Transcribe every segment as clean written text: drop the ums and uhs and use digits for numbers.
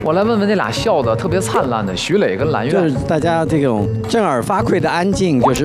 我来问问那俩笑得特别灿烂的徐磊跟蓝苑， 就是大家这种震耳发聩的安静，就是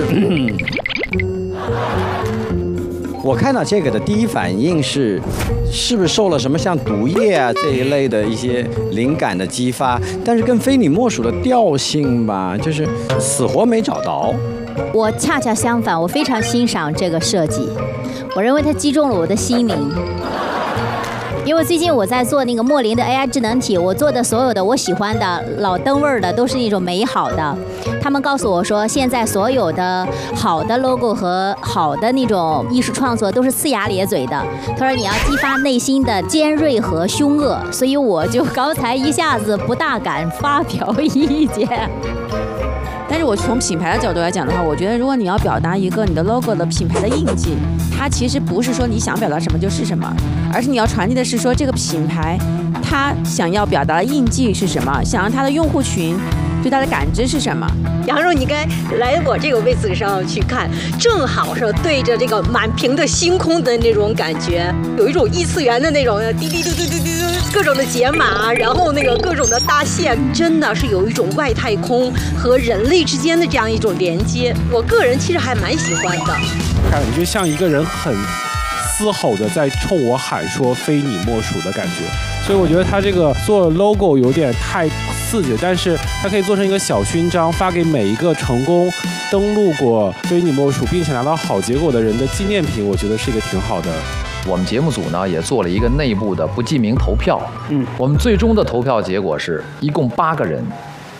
我看到这个的第一反应是不是受了什么像毒液啊这一类的一些灵感的激发？但是跟非你莫属的调性吧，就是死活没找到。 我恰恰相反，我非常欣赏这个设计，我认为它击中了我的心灵。因为最近我在做那个莫林的 AI 智能体，我做的所有的我喜欢的老灯味儿的都是那种美好的。他们告诉我说，现在所有的好的 logo 和好的那种艺术创作都是呲牙咧嘴的。他说你要激发内心的尖锐和凶恶，所以我就刚才一下子不大敢发表意见。 但是我从品牌的角度来讲的话，我觉得如果你要表达一个你的 logo 的品牌的印记，它其实不是说你想表达什么就是什么，而是你要传递的是说这个品牌它想要表达的印记是什么，想让它的用户群对它的感知是什么。 杨总，你该来我这个位置上去看，正好是对着这个满屏的星空的那种感觉，有一种异次元的那种滴滴嘟嘟嘟嘟各种的解码，然后那个各种的搭线，真的是有一种外太空和人类之间的这样一种连接。我个人其实还蛮喜欢的， 感觉像一个人很嘶吼的在冲我喊说非你莫属的感觉。所以我觉得他这个做 logo 有点太刺激，但是它可以做成一个小勋章，发给每一个成功登录过非你莫属并且拿到好结果的人的纪念品，我觉得是一个挺好的。 我们节目组呢也做了一个内部的不记名投票，我们最终的投票结果是一共8个人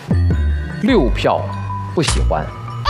，6票不喜欢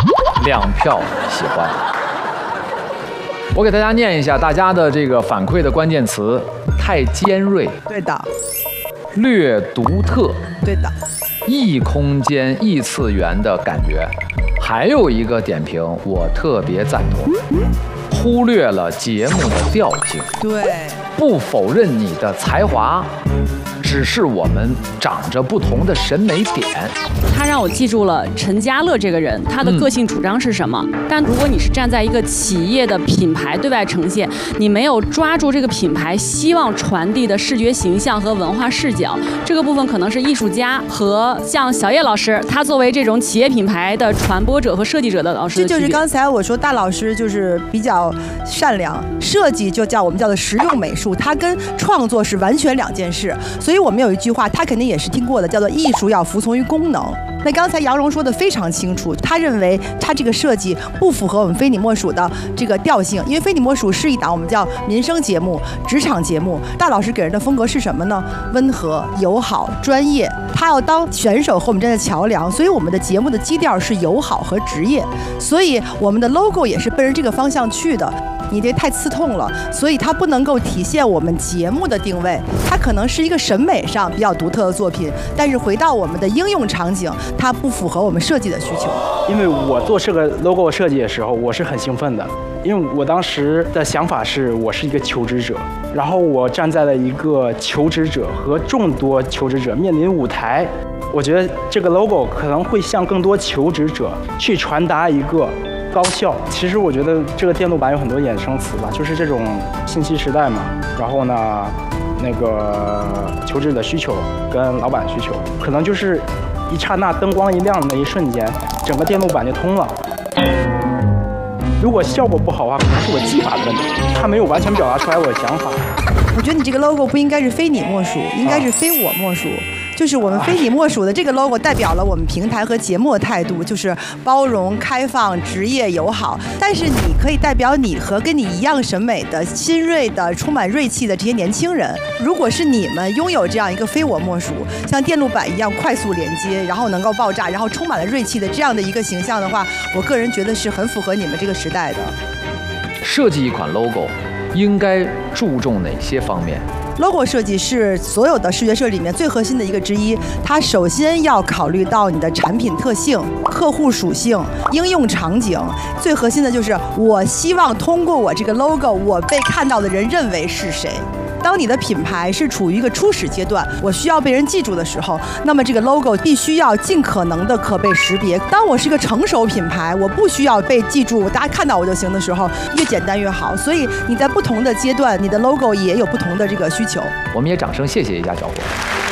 ，2票喜欢。我给大家念一下大家的这个反馈的关键词：太尖锐， 对的； 略独特， 对的； 异空间、异次元的感觉。还有一个点评，我特别赞同，忽略了节目的调性。 对， 不否认你的才华，只是我们长着不同的审美点。 他让我记住了陈家乐这个人，他的个性主张是什么。但如果你是站在一个企业的品牌对外呈现，你没有抓住这个品牌希望传递的视觉形象和文化视角，这个部分可能是艺术家和像小叶老师，他作为这种企业品牌的传播者和设计者的老师的。 这就是刚才我说大老师就是比较善良，设计就叫我们叫做实用美术，它跟创作是完全2件事。所以我们有一句话，他肯定也是听过的，叫做艺术要服从于功能。那刚才杨蓉说的非常清楚，他认为他这个设计不符合我们非你莫属的这个调性，因为非你莫属是一档我们叫民生节目、职场节目。大老师给人的风格是什么呢？温和、友好、专业。他要当选手和我们站在桥梁，所以我们的节目的基调是友好和职业，所以我们的 logo 也是奔着这个方向去的。你这太刺痛了，所以它不能够体现我们节目的定位，它可能是一个审美上比较独特的作品，但是回到我们的应用场景，它不符合我们设计的需求。 因为我做这个 logo 设计的时候，我是很兴奋的，因为我当时的想法是我是一个求职者，然后我站在了一个求职者和众多求职者面临舞台，我觉得这个 logo 可能会向更多求职者去传达一个高效。其实我觉得这个电路板有很多衍生词吧，就是这种信息时代嘛，然后呢那个求职者的需求跟老板的需求，可能就是一刹那灯光一亮的那一瞬间，整个电路板就通了。如果效果不好的话，可能是我技法的问题，它没有完全表达出来我的想法。 我觉得你这个 logo 不应该是非你莫属，应该是非我莫属。就是我们非你莫属的这个 logo 代表了我们平台和节目的态度，就是包容、开放、职业、友好。但是你可以代表你和跟你一样审美的、新锐的、充满锐气的这些年轻人。如果是你们拥有这样一个非我莫属，像电路板一样快速连接，然后能够爆炸，然后充满了锐气的这样的一个形象的话，我个人觉得是很符合你们这个时代的。 设计一款 logo 应该注重哪些方面 ？logo 设计是所有的视觉设计里面最核心的一个之一，它首先要考虑到你的产品特性、客户属性、应用场景，最核心的就是我希望通过我这个 logo， 我被看到的人认为是谁。当你的品牌是处于一个初始阶段，我需要被人记住的时候，那么这个 logo 必须要尽可能的可被识别。当我是一个成熟品牌，我不需要被记住，大家看到我就行的时候，越简单越好。所以你在不同的阶段，你的 logo 也有不同的这个需求。 我们也掌声谢谢一下小伙。